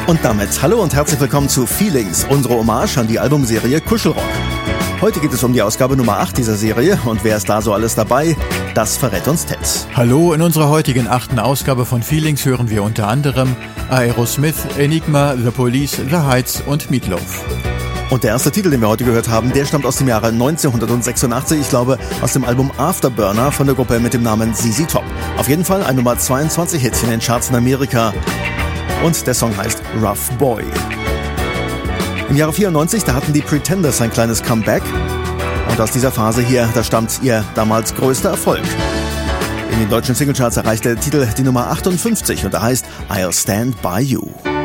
Und damit hallo und herzlich willkommen zu Feelings, unsere Hommage an die Albumserie Kuschelrock. Heute geht es um die Ausgabe Nummer 8 dieser Serie und wer ist da so alles dabei? Das verrät uns Ted. Hallo, in unserer heutigen 8. Ausgabe von Feelings hören wir unter anderem Aerosmith, Enigma, The Police, The Heights und Meatloaf. Und der erste Titel, den wir heute gehört haben, der stammt aus dem Jahre 1986, ich glaube aus dem Album Afterburner von der Gruppe mit dem Namen ZZ Top. Auf jeden Fall ein Nummer 22 Hit in den Charts in Amerika und der Song heißt Rough Boy. Im Jahre 94, da hatten die Pretenders ein kleines Comeback und aus dieser Phase hier, da stammt ihr damals größter Erfolg. In den deutschen Singlecharts erreichte der Titel die Nummer 58 und er heißt I'll Stand By You.